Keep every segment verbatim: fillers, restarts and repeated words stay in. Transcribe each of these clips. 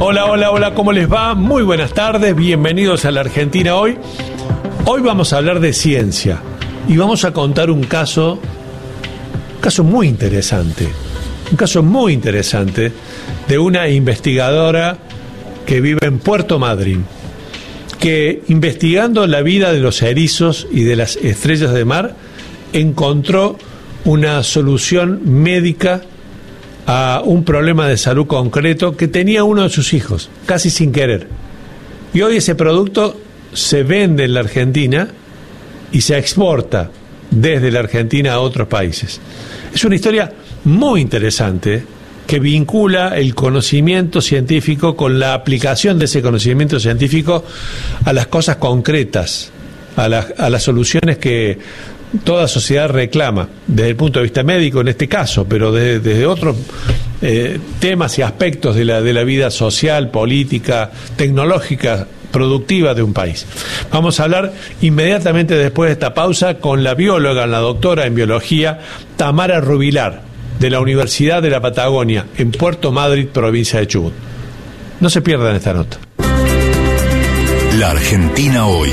Hola, hola, hola, ¿cómo les va? Muy buenas tardes, bienvenidos a la Argentina Hoy. Hoy vamos a hablar de ciencia y vamos a contar un caso, un caso muy interesante, un caso muy interesante de una investigadora que vive en Puerto Madryn, que investigando la vida de los erizos y de las estrellas de mar, encontró una solución médica a un problema de salud concreto que tenía uno de sus hijos, casi sin querer. Y hoy ese producto se vende en la Argentina y se exporta desde la Argentina a otros países. Es una historia muy interesante que vincula el conocimiento científico con la aplicación de ese conocimiento científico a las cosas concretas, a, la, a las soluciones que toda sociedad reclama, desde el punto de vista médico en este caso, pero desde, desde otros eh, temas y aspectos de la, de la vida social, política, tecnológica, productiva de un país. Vamos a hablar inmediatamente después de esta pausa con la bióloga, la doctora en biología, Tamara Rubilar, de la Universidad de la Patagonia, en Puerto Madryn, provincia de Chubut. No se pierdan esta nota. La Argentina Hoy.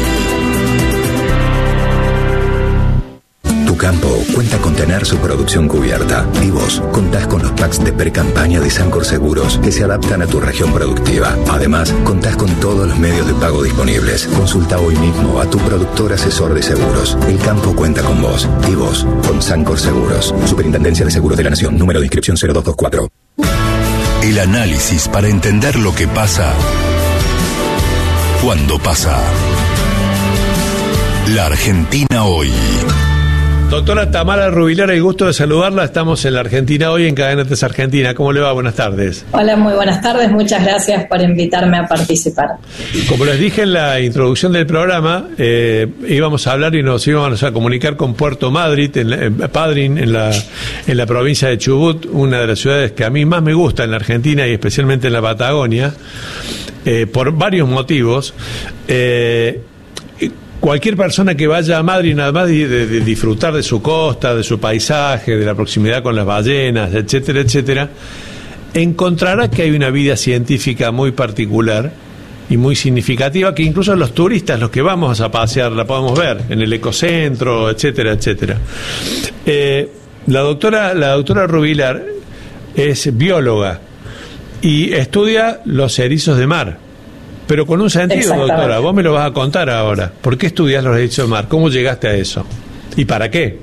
Tu campo cuenta con tener su producción cubierta. Y vos contás con los packs de pre-campaña de Sancor Seguros que se adaptan a tu región productiva. Además, contás con todos los medios de pago disponibles. Consulta hoy mismo a tu productor asesor de seguros. El campo cuenta con vos. Y vos con Sancor Seguros. Superintendencia de Seguros de la Nación. Número de inscripción cero dos dos cuatro. El análisis para entender lo que pasa cuando pasa. La Argentina Hoy. Doctora Tamara Rubilar, el gusto de saludarla. Estamos en la Argentina Hoy, en Cadena tres Argentina. ¿Cómo le va? Buenas tardes. Hola, muy buenas tardes. Muchas gracias por invitarme a participar. Como les dije en la introducción del programa, eh, íbamos a hablar y nos íbamos a comunicar con Puerto Madryn, en, en Padryn, en la, en la provincia de Chubut, una de las ciudades que a mí más me gusta en la Argentina y especialmente en la Patagonia, eh, por varios motivos. Eh, Cualquier persona que vaya a Madryn, además de, de, de disfrutar de su costa, de su paisaje, de la proximidad con las ballenas, etcétera, etcétera, encontrará que hay una vida científica muy particular y muy significativa, que incluso los turistas, los que vamos a pasear, la podemos ver en el ecocentro, etcétera, etcétera. Eh, la doctora, la doctora Rubilar es bióloga y estudia los erizos de mar. Pero con un sentido, doctora, vos me lo vas a contar ahora. ¿Por qué estudias los erizos de mar? ¿Cómo llegaste a eso? ¿Y para qué?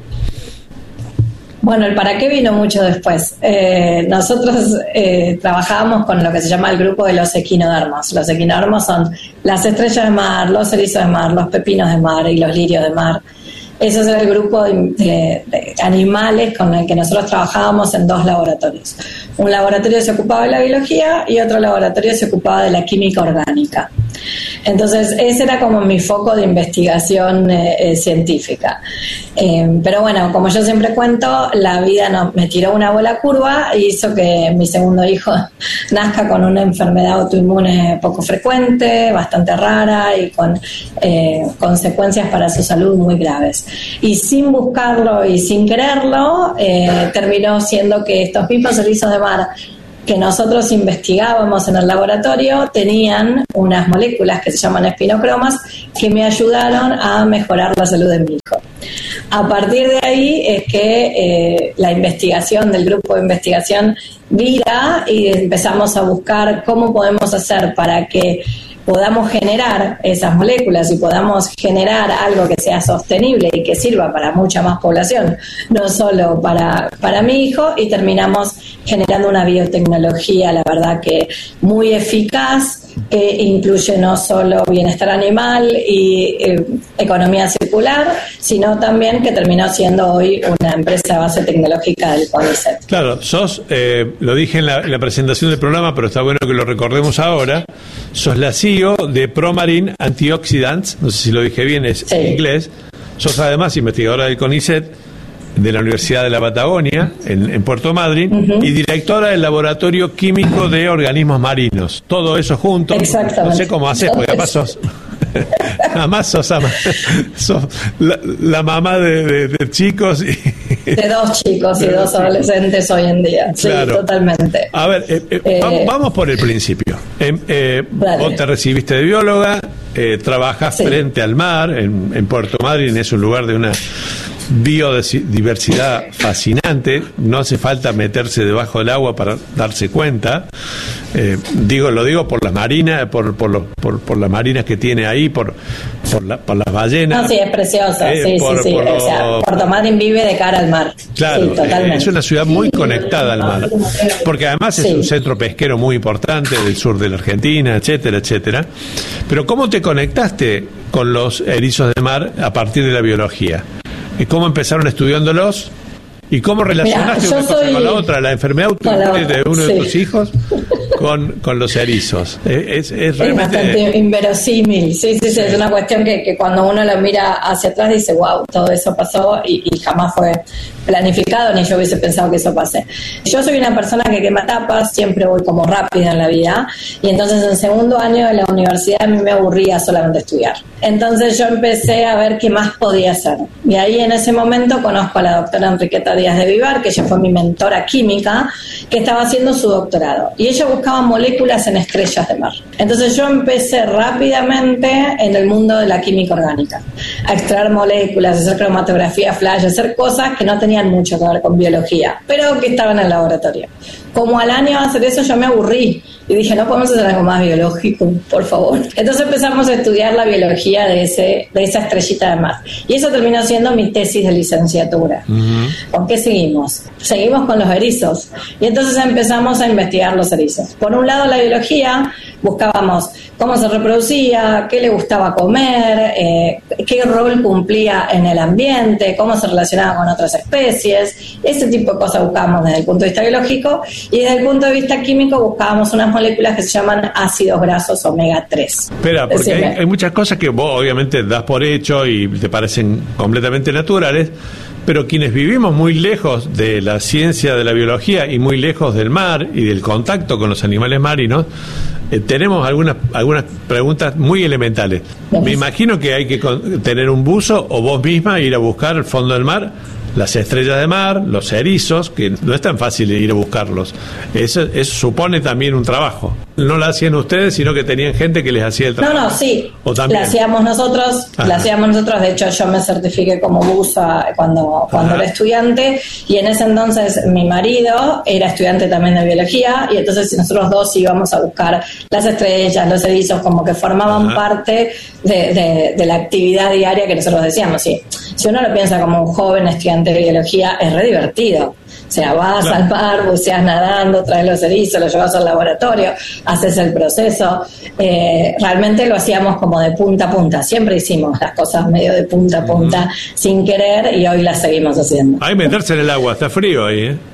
Bueno, el para qué vino mucho después. Eh, nosotros eh, trabajábamos con lo que se llama el grupo de los equinodermos. Los equinodermos son las estrellas de mar, los erizos de mar, los pepinos de mar y los lirios de mar. Ese es el grupo de, de, de animales con el que nosotros trabajábamos en dos laboratorios. Un laboratorio se ocupaba de la biología y otro laboratorio se ocupaba de la química orgánica. Entonces, ese era como mi foco de investigación eh, eh, científica. Eh, pero bueno, como yo siempre cuento, la vida no, me tiró una bola curva e hizo que mi segundo hijo nazca con una enfermedad autoinmune poco frecuente, bastante rara y con eh, consecuencias para su salud muy graves. Y sin buscarlo y sin quererlo, eh, terminó siendo que estos mismos erizos de mar que nosotros investigábamos en el laboratorio tenían unas moléculas que se llaman espinocromas que me ayudaron a mejorar la salud de mi hijo. A partir de ahí es que eh, la investigación del grupo de investigación vira y empezamos a buscar cómo podemos hacer para que podamos generar esas moléculas y podamos generar algo que sea sostenible y que sirva para mucha más población, no solo para, para mi hijo, y terminamos generando una biotecnología, la verdad que muy eficaz, que incluye no solo bienestar animal y eh, economía circular, sino también que terminó siendo hoy una empresa de base tecnológica del CONICET. Claro, sos, eh, lo dije en la, en la presentación del programa, pero está bueno que lo recordemos ahora, sos la C E O de ProMarine Antioxidants, no sé si lo dije bien, es sí. En inglés, sos además investigadora del CONICET, de la Universidad de la Patagonia, en, en Puerto Madryn, uh-huh. y directora del Laboratorio Químico de Organismos Marinos. Todo eso junto. Exactamente. No sé cómo haces, porque además sos... Además sos, ama, sos la, la mamá de, de, de chicos y... de dos chicos y dos adolescentes hoy en día. Sí, claro. Totalmente. A ver, eh, eh, eh, vamos por el principio. Eh, eh, vos te recibiste de bióloga, eh, trabajás sí. frente al mar, en, en Puerto Madryn, es un lugar de una biodiversidad fascinante, no hace falta meterse debajo del agua para darse cuenta. Eh, digo, lo digo por las marinas, por por, los, por, por las marinas que tiene ahí, por por, la, por las ballenas. No, sí, es precioso, eh, sí, por, sí, sí. Por o sea, Puerto Madryn vive de cara al mar. Claro, sí, totalmente. Es una ciudad muy conectada al mar, porque además es sí. un centro pesquero muy importante del sur de la Argentina, etcétera, etcétera. Pero ¿cómo te conectaste con los erizos de mar a partir de la biología? ¿Y cómo empezaron estudiándolos? ¿Y cómo relacionaste Mirá, una cosa soy... con la otra? ¿La enfermedad autoinmune de uno sí. de tus hijos con, con los erizos? Es, es, es realmente... Es bastante inverosímil. Sí, sí, sí, es una cuestión que, que cuando uno lo mira hacia atrás dice, wow, todo eso pasó y, y jamás fue planificado, ni yo hubiese pensado que eso pase. Yo soy una persona que quema etapas, siempre voy como rápida en la vida, y entonces en segundo año de la universidad a mí me aburría solamente estudiar. Entonces yo empecé a ver qué más podía hacer. Y ahí en ese momento conozco a la doctora Enriqueta Díaz de Vivar, que ella fue mi mentora química, que estaba haciendo su doctorado. Y ella buscaba moléculas en estrellas de mar. Entonces yo empecé rápidamente en el mundo de la química orgánica, a extraer moléculas, a hacer cromatografía flash, a hacer cosas que no tenían mucho que ver con biología, pero que estaban en el laboratorio. Como al año de hacer eso yo me aburrí y dije, no podemos hacer algo más biológico, por favor. Entonces empezamos a estudiar la biología de ese de esa estrellita de mar. Y eso terminó siendo mi tesis de licenciatura. Uh-huh. ¿Con qué seguimos? Seguimos con los erizos. Y entonces empezamos a investigar los erizos. Por un lado, la biología, buscábamos cómo se reproducía, qué le gustaba comer, eh, qué rol cumplía en el ambiente, cómo se relacionaba con otras especies. Ese tipo de cosas buscábamos desde el punto de vista biológico. Y desde el punto de vista químico buscábamos unas moléculas que se llaman ácidos grasos omega tres. Espera, porque hay, hay muchas cosas que vos obviamente das por hecho y te parecen completamente naturales, pero quienes vivimos muy lejos de la ciencia de la biología y muy lejos del mar y del contacto con los animales marinos, eh, tenemos algunas algunas preguntas muy elementales. Me imagino que hay que con, tener un buzo o vos misma ir a buscar el fondo del mar, las estrellas de mar, los erizos, que no es tan fácil ir a buscarlos. Eso, eso supone también un trabajo. No lo hacían ustedes, sino que tenían gente que les hacía el trabajo. No, no, sí. ¿O también? La hacíamos nosotros, Ajá. la hacíamos nosotros. De hecho, yo me certifiqué como buza cuando, cuando era estudiante, y en ese entonces mi marido era estudiante también de biología, y entonces nosotros dos íbamos a buscar las estrellas, los erizos, como que formaban Ajá. parte de, de, de la actividad diaria que nosotros decíamos. Sí. Si uno lo piensa como un joven estudiante de biología, es re divertido. O sea, vas claro. al mar, buceas nadando, traes los erizos, los llevas al laboratorio, haces el proceso. Eh, realmente lo hacíamos como de punta a punta. Siempre hicimos las cosas medio de punta a punta, uh-huh. sin querer, y hoy las seguimos haciendo. Hay que meterse en el agua, está frío ahí, ¿eh?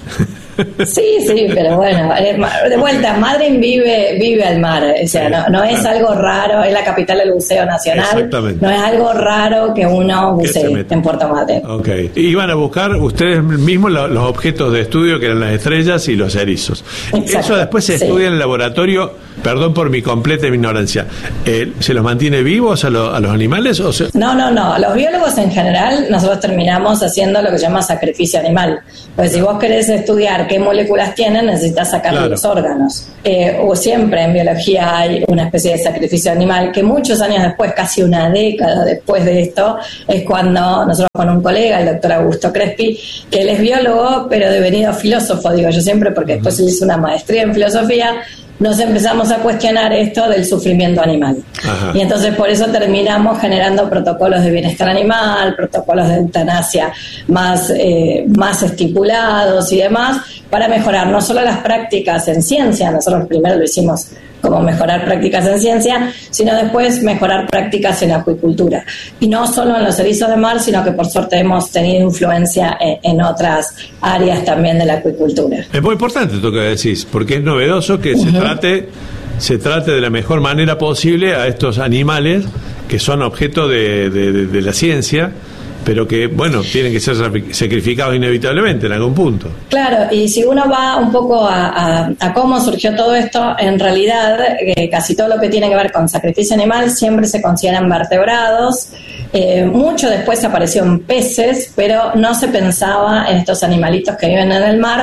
Sí, sí, pero bueno, de vuelta, Madryn vive vive al mar, o sea, no, no es algo raro, es la capital del buceo nacional, no es algo raro que uno bucee en Puerto Madryn. Okay. Iban a buscar ustedes mismos los, los objetos de estudio que eran las estrellas y los erizos. Exacto, eso después se sí. estudia en el laboratorio, perdón por mi completa ignorancia, eh, ¿se los mantiene vivos a, lo, a los animales? O se... No, no, no, los biólogos en general nosotros terminamos haciendo lo que se llama sacrificio animal, pues si vos querés estudiar qué moléculas tienen, necesitas sacarle claro. los órganos. Eh, o siempre en biología hay una especie de sacrificio animal que muchos años después, casi una década después de esto, es cuando nosotros con un colega, el doctor Augusto Crespi, que él es biólogo, pero devenido filósofo, digo yo siempre, porque después él hizo una maestría en filosofía, nos empezamos a cuestionar esto del sufrimiento animal. Ajá. Y entonces por eso terminamos generando protocolos de bienestar animal, protocolos de eutanasia más, eh, más estipulados y demás, para mejorar no solo las prácticas en ciencia, nosotros primero lo hicimos como mejorar prácticas en ciencia, sino después mejorar prácticas en acuicultura. Y no solo en los erizos de mar, sino que por suerte hemos tenido influencia en, en otras áreas también de la acuicultura. Es muy importante esto que decís, porque es novedoso que uh-huh. se trate se trate de la mejor manera posible a estos animales que son objeto de, de, de, de la ciencia, pero que, bueno, tienen que ser sacrificados inevitablemente en algún punto. Claro, y si uno va un poco a, a, a cómo surgió todo esto, en realidad eh, casi todo lo que tiene que ver con sacrificio animal siempre se consideran vertebrados. Eh, mucho después aparecieron peces, pero no se pensaba en estos animalitos que viven en el mar,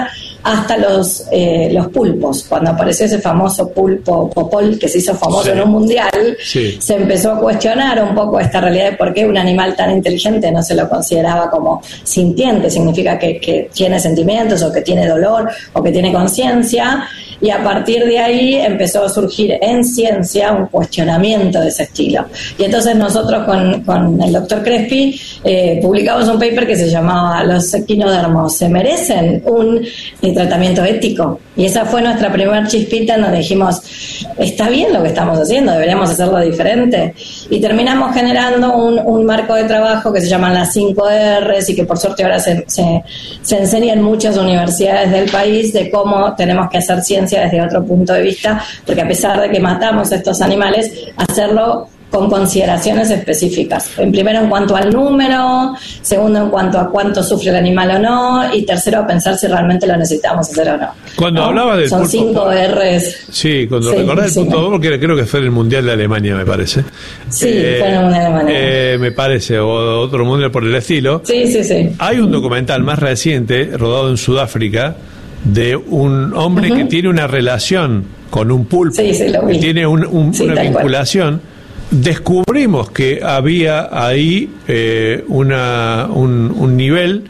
hasta los eh, los pulpos. Cuando apareció ese famoso pulpo Popol, que se hizo famoso sí. en un mundial, sí. se empezó a cuestionar un poco esta realidad de por qué un animal tan inteligente no se lo consideraba como sintiente, significa que, que tiene sentimientos o que tiene dolor o que tiene conciencia, y a partir de ahí empezó a surgir en ciencia un cuestionamiento de ese estilo. Y entonces nosotros con, con el doctor Crespi eh, publicamos un paper que se llamaba ¿Los equinodermos se merecen un eh, tratamiento ético? Y esa fue nuestra primera chispita en donde dijimos, está bien lo que estamos haciendo, deberíamos hacerlo diferente. Y terminamos generando un, un marco de trabajo que se llaman las cinco erres y que por suerte ahora se, se, se enseña en muchas universidades del país de cómo tenemos que hacer ciencia desde otro punto de vista, porque a pesar de que matamos a estos animales, hacerlo con consideraciones específicas. En primero, en cuanto al número, segundo, en cuanto a cuánto sufre el animal o no, y tercero, a pensar si realmente lo necesitamos hacer o no. Cuando ¿no? hablaba del Son pulpo, cinco R's. Sí, cuando sí, recordás sí, el punto, porque creo que fue en el Mundial de Alemania, me parece. Sí, eh, fue en el Mundial de Alemania. Eh, me parece, o otro mundial por el estilo. Sí, sí, sí. Hay un documental más reciente, rodado en Sudáfrica, de un hombre uh-huh. que tiene una relación con un pulpo, sí, sí, lo vi. que tiene un, un, sí, una vinculación. Cual. Descubrimos que había ahí eh, una, un, un nivel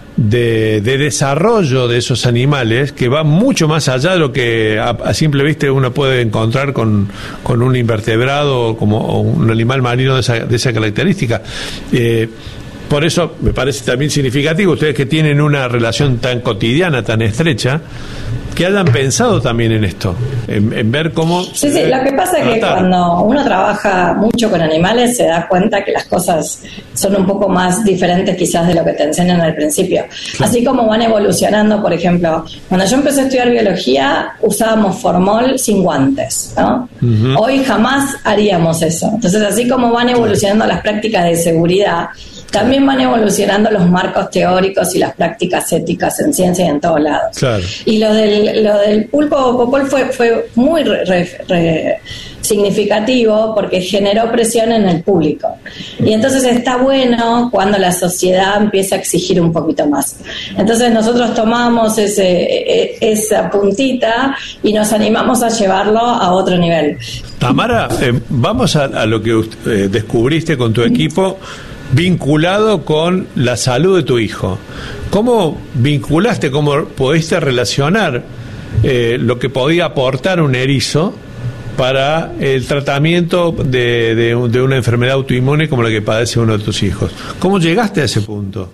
de, de desarrollo de esos animales que va mucho más allá de lo que a, a simple vista uno puede encontrar con, con un invertebrado como o un animal marino de esa, de esa característica. Eh, Por eso me parece también significativo, ustedes que tienen una relación tan cotidiana, tan estrecha, que hayan pensado también en esto, en, en ver cómo... Sí, sí, lo que pasa es que cuando uno trabaja mucho con animales se da cuenta que las cosas son un poco más diferentes quizás de lo que te enseñan al principio. Claro. Así como van evolucionando, por ejemplo, cuando yo empecé a estudiar biología usábamos formol sin guantes, ¿no? Uh-huh. Hoy jamás haríamos eso. Entonces, así como van evolucionando las prácticas de seguridad, también van evolucionando los marcos teóricos y las prácticas éticas en ciencia y en todos lados. Claro. Y lo del, lo del pulpo Popol fue, fue muy re, re, re significativo porque generó presión en el público. Y entonces está bueno cuando la sociedad empieza a exigir un poquito más. Entonces nosotros tomamos ese, esa puntita y nos animamos a llevarlo a otro nivel. Tamara, eh, vamos a, a lo que eh, descubriste con tu equipo vinculado con la salud de tu hijo. ¿Cómo vinculaste, cómo pudiste relacionar eh, lo que podía aportar un erizo para el tratamiento de, de, de una enfermedad autoinmune como la que padece uno de tus hijos? ¿Cómo llegaste a ese punto?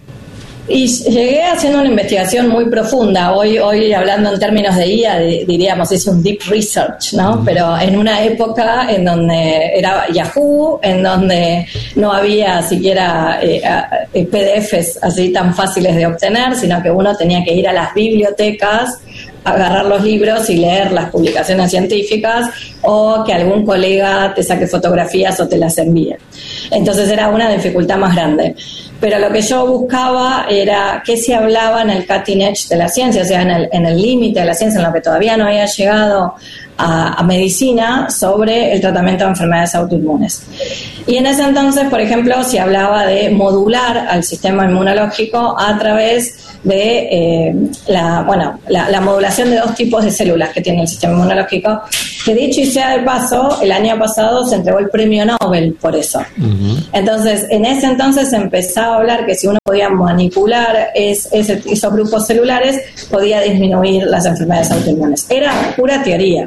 Y llegué haciendo una investigación muy profunda. Hoy, hoy hablando en términos de I A, diríamos, es un deep research, ¿no? Mm. Pero en una época en donde era Yahoo, en donde no había siquiera eh, P D Fs así tan fáciles de obtener, sino que uno tenía que ir a las bibliotecas, agarrar los libros y leer las publicaciones científicas, o que algún colega te saque fotografías o te las envíe. Entonces era una dificultad más grande. Pero lo que yo buscaba era qué se hablaba en el cutting edge de la ciencia, o sea, en el, en el límite de la ciencia, en lo que todavía no había llegado a, a medicina, sobre el tratamiento de enfermedades autoinmunes. Y en ese entonces, por ejemplo, se hablaba de modular al sistema inmunológico a través de eh, la, bueno, la, la modulación de dos tipos de células que tiene el sistema inmunológico, que dicho y sea de paso, el año pasado se entregó el premio Nobel por eso. Uh-huh. Entonces, en ese entonces se empezaba a hablar que si uno podía manipular es, ese, esos grupos celulares, podía disminuir las enfermedades autoinmunes. Era pura teoría.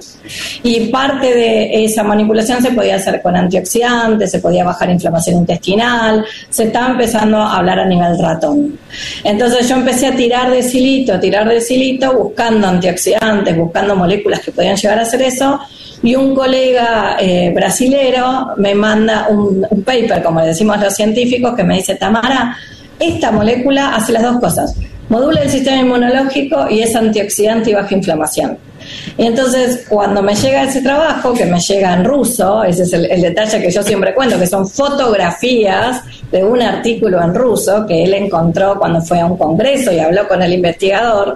Y parte de esa manipulación se podía hacer con antioxidantes, se podía bajar inflamación intestinal, se estaba empezando a hablar a nivel ratón. Entonces yo empecé a tirar de silito, a tirar de silito, buscando antioxidantes, buscando moléculas que podían llegar a hacer eso, y un colega eh, brasilero me manda un, un paper, como le decimos los científicos, que me dice: Tamara, esta molécula hace las dos cosas, modula el sistema inmunológico y es antioxidante y baja inflamación. Y entonces, cuando me llega ese trabajo, que me llega en ruso, ese es el, el detalle que yo siempre cuento, que son fotografías de un artículo en ruso que él encontró cuando fue a un congreso y habló con el investigador,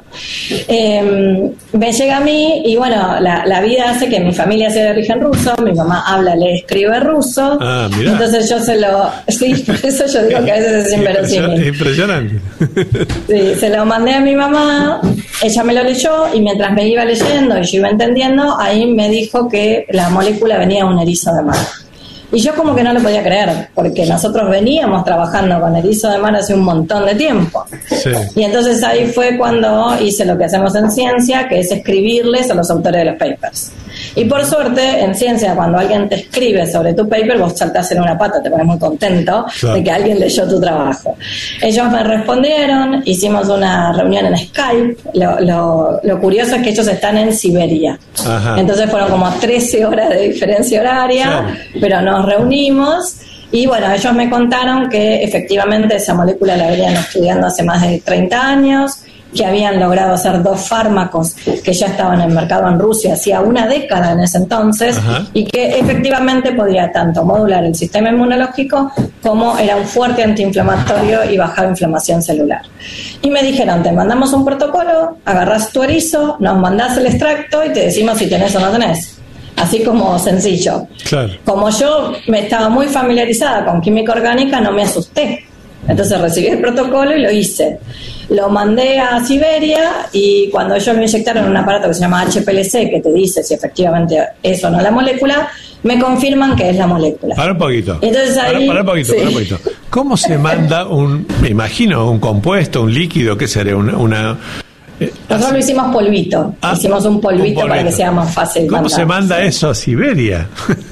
eh, me llega a mí y bueno, la, la vida hace que mi familia sea de origen ruso, mi mamá habla, lee, escribe ruso, ah, entonces yo se lo... Sí, por eso yo digo que a veces es inverosímil. Impresionante. Sí, se lo mandé a mi mamá, ella me lo leyó y mientras me iba leyendo y yo iba entendiendo, ahí me dijo que la molécula venía de un erizo de mar. Y yo como que no lo podía creer, porque nosotros veníamos trabajando con erizo de mar hace un montón de tiempo. Sí. Y entonces ahí fue cuando hice lo que hacemos en ciencia, que es escribirles a los autores de los papers. Y por suerte, en ciencia, cuando alguien te escribe sobre tu paper, vos saltás en una pata, te pones muy contento, claro, de que alguien leyó tu trabajo. Ellos me respondieron, hicimos una reunión en Skype. Lo, lo, lo curioso es que ellos están en Siberia. Ajá. Entonces fueron como trece horas de diferencia horaria, claro, pero nos reunimos. Y bueno, ellos me contaron que efectivamente esa molécula la venían estudiando hace más de treinta años, que habían logrado hacer dos fármacos que ya estaban en el mercado en Rusia hacía una década en ese entonces. Ajá. Y que efectivamente podía tanto modular el sistema inmunológico como era un fuerte antiinflamatorio y bajar inflamación celular. Y me dijeron, te mandamos un protocolo, agarrás tu erizo, nos mandás el extracto y te decimos si tenés o no tenés. Así como sencillo. Claro. Como yo me estaba muy familiarizada con química orgánica, no me asusté. Entonces recibí el protocolo y lo hice. Lo mandé a Siberia y cuando ellos lo inyectaron en un aparato que se llama H P L C, que te dice si efectivamente es o no la molécula, me confirman que es la molécula. Para un poquito. Entonces ahí, para, para un poquito, sí. para un poquito. ¿Cómo se manda un, me imagino, un compuesto, un líquido, qué sería? Una... una eh, Nosotros lo hicimos polvito. Ah, hicimos un polvito, un polvito para que sea más fácil. ¿Cómo mandar, se manda sí. eso a Siberia?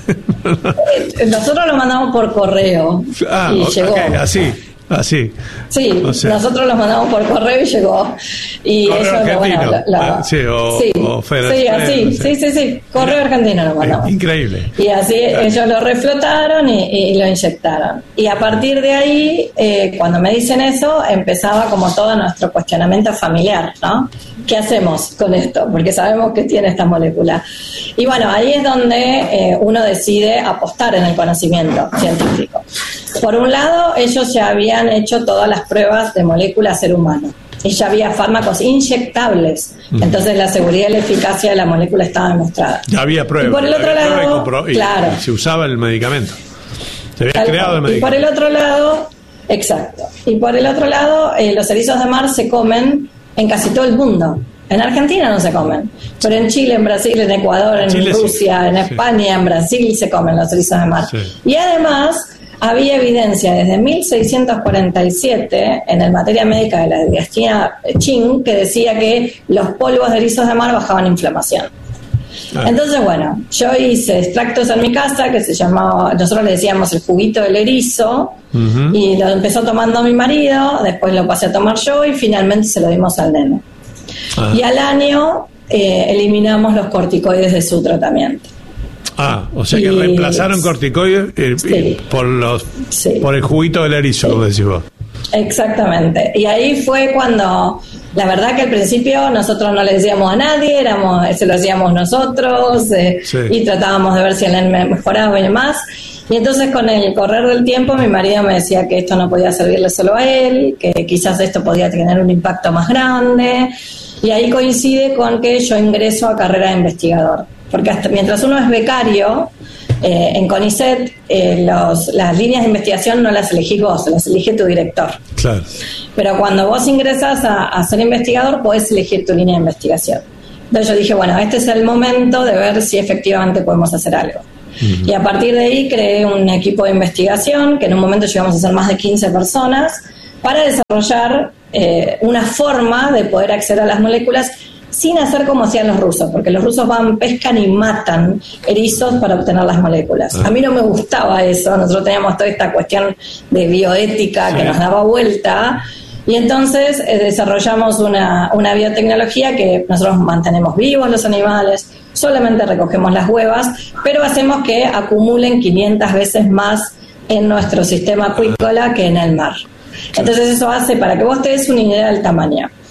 Nosotros lo mandamos por correo ah, y okay, llegó. Así. Así. Sí, o sea, nosotros los mandamos por correo y llegó. Y correo eso argentino. Bueno, la, la, sí, o, sí, o Federal, sí, así, sí, sí, sí, correo argentino lo mandamos. Increíble. Y así claro. ellos lo reflotaron y, y lo inyectaron. Y a partir de ahí, eh, cuando me dicen eso, empezaba como todo nuestro cuestionamiento familiar, ¿no? ¿Qué hacemos con esto? Porque sabemos que tiene esta molécula. Y bueno, ahí es donde eh, uno decide apostar en el conocimiento científico. Por un lado, ellos ya habían hecho todas las pruebas de molécula ser humano. Y ya había fármacos inyectables. Uh-huh. Entonces la seguridad y la eficacia de la molécula estaba demostrada. Ya había pruebas. Y por el otro lado, y compró, y, claro. Y se usaba el medicamento. Se había Tal creado el medicamento. Y por el otro lado, exacto. Y por el otro lado, eh, los erizos de mar se comen en casi todo el mundo. En Argentina no se comen, pero en Chile, en Brasil, en Ecuador, en Chile, Rusia, sí. en España, sí. en Brasil se comen los erizos de mar. Sí. Y además había evidencia desde mil seiscientos cuarenta y siete en el Materia Médica de la dinastía Qing que decía que los polvos de erizos de mar bajaban inflamación. Ah. Entonces, bueno, yo hice extractos en mi casa que se llamaba, nosotros le decíamos el juguito del erizo, uh-huh. y lo empezó tomando mi marido, después lo pasé a tomar yo y finalmente se lo dimos al nene. Ah. Y al año eh, eliminamos los corticoides de su tratamiento. Ah, o sea que y, reemplazaron corticoides eh, sí. por los sí. por el juguito del erizo, sí. como decís vos. Exactamente. Y ahí fue cuando, la verdad que al principio nosotros no le decíamos a nadie, éramos, se lo hacíamos nosotros, eh, sí. y tratábamos de ver si él mejoraba y demás. Y entonces con el correr del tiempo mi marido me decía que esto no podía servirle solo a él, que quizás esto podía tener un impacto más grande. Y ahí coincide con que yo ingreso a carrera de investigador. Porque hasta mientras uno es becario, eh, en CONICET, eh, los, las líneas de investigación no las elegís vos, las elige tu director. Claro. Pero cuando vos ingresás a, a ser investigador, podés elegir tu línea de investigación. Entonces yo dije, bueno, este es el momento de ver si efectivamente podemos hacer algo. Uh-huh. Y a partir de ahí creé un equipo de investigación, que en un momento llegamos a ser más de quince personas, para desarrollar eh, una forma de poder acceder a las moléculas sin hacer como hacían los rusos, porque los rusos van, pescan y matan erizos para obtener las moléculas. A mí no me gustaba eso, nosotros teníamos toda esta cuestión de bioética sí. que nos daba vuelta, y entonces eh, desarrollamos una, una biotecnología que nosotros mantenemos vivos los animales, solamente recogemos las huevas, pero hacemos que acumulen quinientas veces más en nuestro sistema acuícola que en el mar. Entonces eso hace, para que vos te des una idea del tamaño,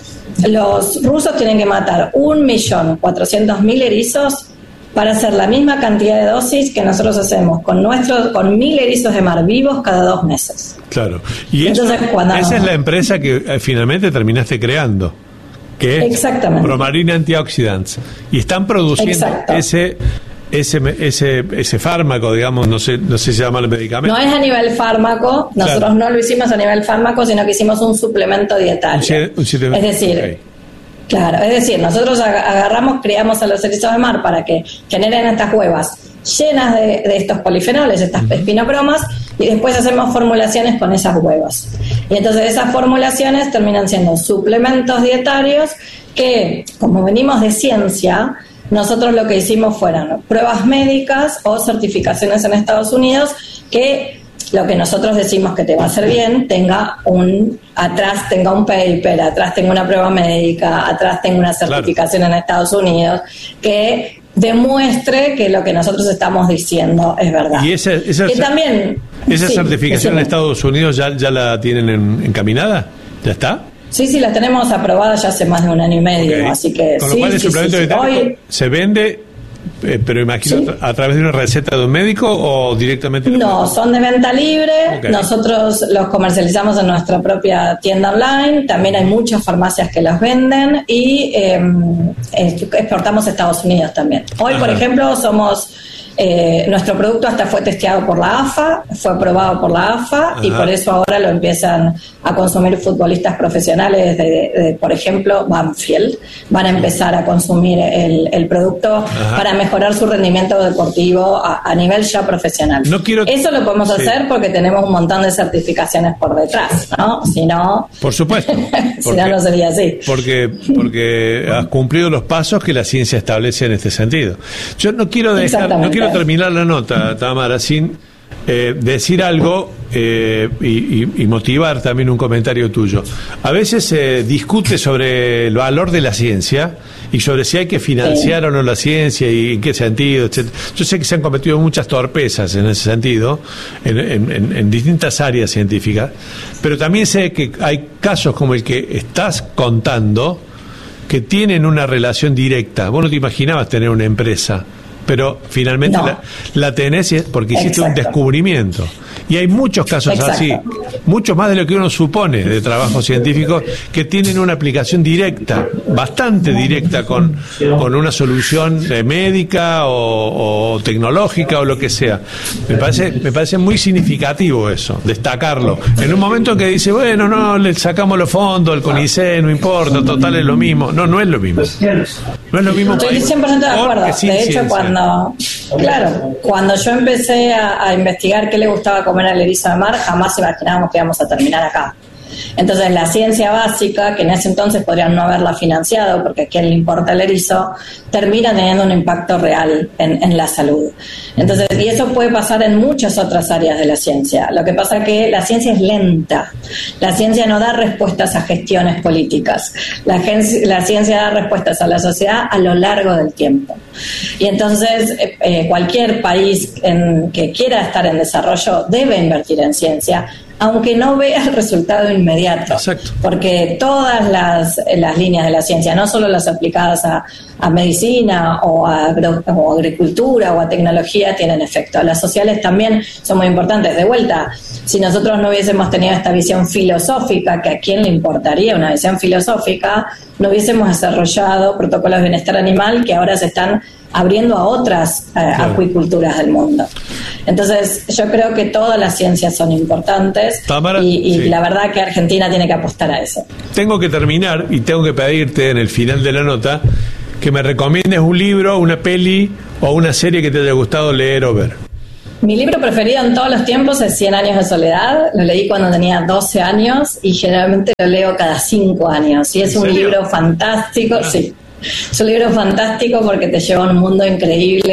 Los rusos tienen que matar un millón cuatrocientos mil erizos para hacer la misma cantidad de dosis que nosotros hacemos con nuestros, con mil erizos de mar vivos cada dos meses. Claro. Y eso, Entonces, cuando, esa es la empresa que eh, finalmente terminaste creando, que es Promarine Antioxidants. Y están produciendo Exacto. ese ese ese ese fármaco, digamos, no sé no sé si se llama el medicamento. No es a nivel fármaco, nosotros claro. no lo hicimos a nivel fármaco, sino que hicimos un suplemento dietario. Un, un, un, es decir, okay. Claro, es decir, nosotros agarramos, criamos a los erizos de mar para que generen estas huevas llenas de, de estos polifenoles, estas uh-huh. espinocromas, y después hacemos formulaciones con esas huevas. Y entonces esas formulaciones terminan siendo suplementos dietarios que, como venimos de ciencia, nosotros lo que hicimos fueron pruebas médicas o certificaciones en Estados Unidos que lo que nosotros decimos que te va a hacer bien tenga un atrás tenga un paper, atrás tenga una prueba médica, atrás tenga una certificación claro. en Estados Unidos que demuestre que lo que nosotros estamos diciendo es verdad. Y esa, esa, que también, esa sí, certificación en Estados Unidos ya, ya la tienen en, encaminada, ¿ya está? Sí, sí, la tenemos aprobada ya hace más de un año y medio, okay. así que con lo sí, cual el sí, suplemento sí, sí. Hoy se vende. Eh, pero imagino ¿Sí? a través de una receta de un médico o directamente. No, son de venta libre. Okay. Nosotros los comercializamos en nuestra propia tienda online. También hay muchas farmacias que las venden y eh, exportamos a Estados Unidos también. Hoy, Ajá. por ejemplo, somos eh, nuestro producto hasta fue testeado por la A F A, fue aprobado por la A F A Ajá. y por eso ahora lo empiezan a consumir futbolistas profesionales de, de por ejemplo, Banfield. Van a empezar a consumir el, el producto Ajá. para mejorar su rendimiento deportivo a, a nivel ya profesional. No quiero... Eso lo podemos sí. hacer porque tenemos un montón de certificaciones por detrás, ¿no? Si no... Por supuesto. si porque, no, no sería así. Porque, porque has cumplido los pasos que la ciencia establece en este sentido. Yo no quiero dejar, no quiero terminar la nota, Tamara, sin eh, decir algo eh, y, y, y motivar también un comentario tuyo. A veces se eh, discute sobre el valor de la ciencia y sobre si hay que financiar sí. o no la ciencia y en qué sentido, etcétera. Yo sé que se han cometido muchas torpezas en ese sentido, en, en, en distintas áreas científicas, pero también sé que hay casos como el que estás contando que tienen una relación directa. Vos no te imaginabas tener una empresa, pero finalmente no. la, la tenés porque hiciste Exacto. un descubrimiento. Y hay muchos casos Exacto. así, mucho más de lo que uno supone de trabajos científicos que tienen una aplicación directa, bastante directa con, con una solución eh, médica o, o tecnológica o lo que sea. Me parece, me parece muy significativo eso, destacarlo. En un momento en que dice, bueno, no, le sacamos los fondos, el CONICET, no importa, total es lo mismo. No, no es lo mismo. No es lo mismo. Estoy cien por ciento de acuerdo. De hecho, ciencia. cuando claro, cuando yo empecé a, a investigar qué le gustaba comer al erizo de mar, jamás imaginábamos que íbamos a terminar acá. Entonces la ciencia básica, que en ese entonces podrían no haberla financiado porque a quién le importa el erizo, termina teniendo un impacto real en, en la salud. Entonces, y eso puede pasar en muchas otras áreas de la ciencia. Lo que pasa es que la ciencia es lenta. La ciencia no da respuestas a gestiones políticas. La, gen- la ciencia da respuestas a la sociedad a lo largo del tiempo. Y entonces eh, cualquier país en, que quiera estar en desarrollo debe invertir en ciencia, aunque no vea el resultado inmediato. Exacto. Porque todas las, las líneas de la ciencia, no solo las aplicadas a, a medicina o a, agro, o a agricultura o a tecnología, tienen efecto. Las sociales también son muy importantes. De vuelta, si nosotros no hubiésemos tenido esta visión filosófica, que a quién le importaría una visión filosófica, no hubiésemos desarrollado protocolos de bienestar animal que ahora se están abriendo a otras eh, claro. acuiculturas del mundo. Entonces, yo creo que todas las ciencias son importantes Tamara, y, y sí. la verdad que Argentina tiene que apostar a eso. Tengo que terminar y tengo que pedirte en el final de la nota que me recomiendes un libro, una peli o una serie que te haya gustado leer o ver. Mi libro preferido en todos los tiempos es Cien años de soledad. Lo leí cuando tenía doce años y generalmente lo leo cada cinco años. Y es un serio? libro fantástico, ah. sí. Es un libro fantástico porque te lleva a un mundo increíble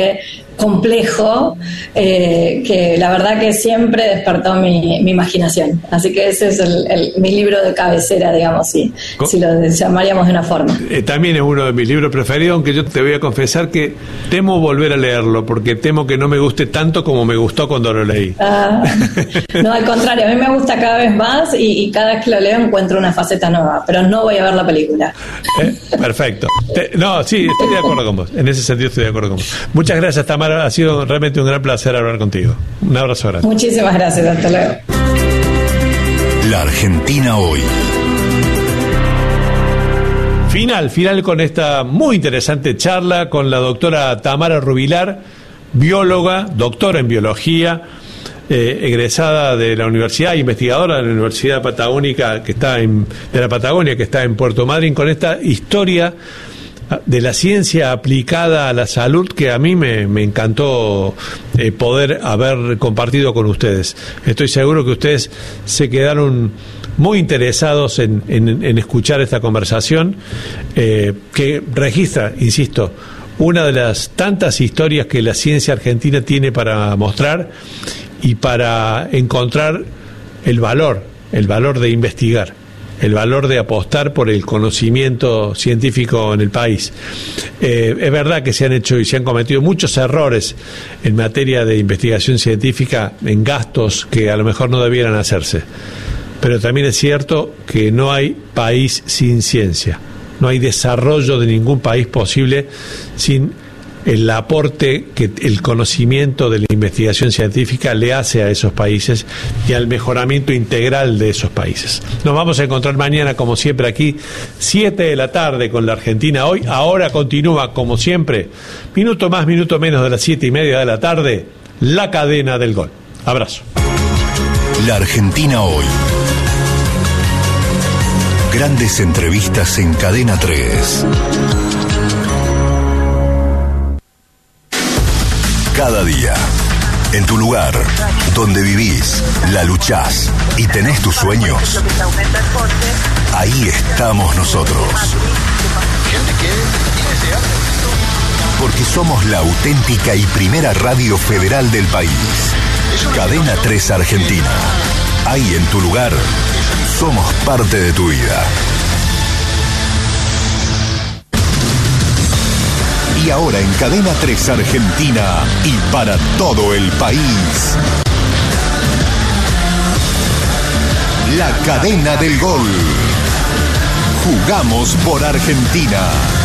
complejo, eh, que la verdad que siempre despertó mi, mi imaginación. Así que ese es el, el, mi libro de cabecera, digamos, si, si lo llamaríamos de una forma. Eh, también es uno de mis libros preferidos, aunque yo te voy a confesar que temo volver a leerlo, porque temo que no me guste tanto como me gustó cuando lo leí. Ah, no, al contrario, a mí me gusta cada vez más y, y cada vez que lo leo encuentro una faceta nueva, pero no voy a ver la película. Eh, perfecto. Te, no, sí, estoy de acuerdo con vos. En ese sentido estoy de acuerdo con vos. Muchas gracias, Tamara. Ha sido realmente un gran placer hablar contigo. Un abrazo grande. Muchísimas gracias. Hasta luego. La Argentina hoy. Final, final con esta muy interesante charla con la doctora Tamara Rubilar, bióloga, doctora en biología, eh, egresada de la universidad, investigadora de la Universidad Patagónica que está en, de la Patagonia, que está en Puerto Madryn, con esta historia de la ciencia aplicada a la salud que a mí me, me encantó eh, poder haber compartido con ustedes. Estoy seguro que ustedes se quedaron muy interesados en, en, en escuchar esta conversación eh, que registra, insisto, una de las tantas historias que la ciencia argentina tiene para mostrar y para encontrar el valor, el valor de investigar, el valor de apostar por el conocimiento científico en el país. Eh, es verdad que se han hecho y se han cometido muchos errores en materia de investigación científica, en gastos que a lo mejor no debieran hacerse. Pero también es cierto que no hay país sin ciencia. No hay desarrollo de ningún país posible sin el aporte que el conocimiento de la investigación científica le hace a esos países y al mejoramiento integral de esos países. Nos vamos a encontrar mañana, como siempre, aquí, siete de la tarde con la Argentina hoy. Ahora continúa, como siempre, minuto más, minuto menos de las siete y media de la tarde, la cadena del gol. Abrazo. La Argentina hoy. Grandes entrevistas en Cadena tres. Cada día, en tu lugar, donde vivís, la luchás y tenés tus sueños, ahí estamos nosotros. Porque somos la auténtica y primera radio federal del país. Cadena tres Argentina. Ahí en tu lugar, somos parte de tu vida. Y ahora en Cadena tres Argentina y para todo el país, la cadena del gol. Jugamos por Argentina.